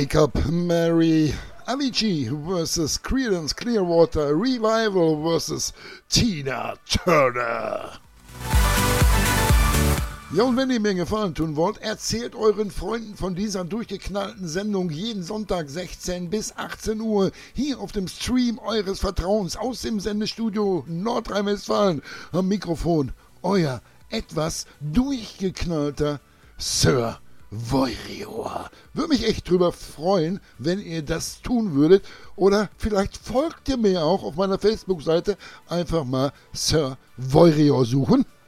Wake Up Mary, Avicii vs. Creedence Clearwater Revival vs. Tina Turner. Ja, und wenn ihr mir einen Gefallen tun wollt, erzählt euren Freunden von dieser durchgeknallten Sendung jeden Sonntag 16 bis 18 Uhr hier auf dem Stream eures Vertrauens aus dem Sendestudio Nordrhein-Westfalen. Am Mikrofon euer etwas durchgeknallter Sir Voirior. Würde mich echt drüber freuen, wenn ihr das tun würdet. Oder vielleicht folgt ihr mir auch auf meiner Facebook-Seite. Einfach mal Sir Voirior suchen.